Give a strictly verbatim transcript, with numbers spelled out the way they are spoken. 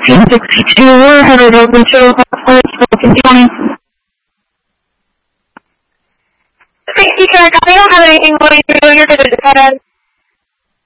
sixteen sixty-two, we're headed over to Fulton County. Thank you, Karen. I don't have anything going through. You're good to head.